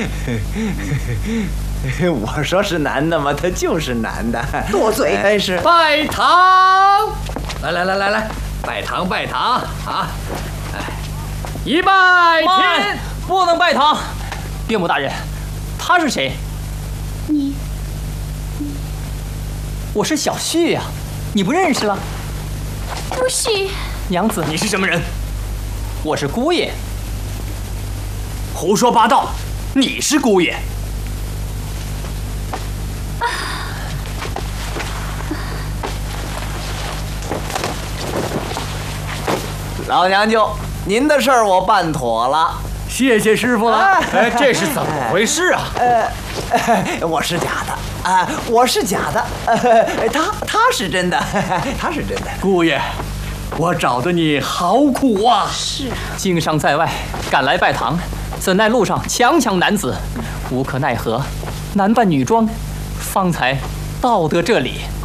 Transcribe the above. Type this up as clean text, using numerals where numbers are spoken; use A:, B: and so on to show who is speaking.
A: 我说是男的吗？他就是男的。
B: 多嘴！
A: 哎，是。
C: 拜堂，来，拜堂啊！哎，一拜天，
D: 不能拜堂。岳母大人，他是谁？
E: 你，
D: 我是小旭呀，你不认识了？
E: 不是。
D: 娘子，
C: 你是什么人？
D: 我是姑爷。
C: 胡说八道！你是姑爷。
A: 老娘舅，您的事儿我办妥了，
C: 谢谢师傅了。哎，这是怎么回事啊？
A: 我是假的啊，我是假的，他是真的，他是真的。
C: 姑爷，我找的你好苦啊！
E: 是啊，
D: 经商在外，赶来拜堂，怎奈路上强抢男子，无可奈何，男扮女装，方才到得这里。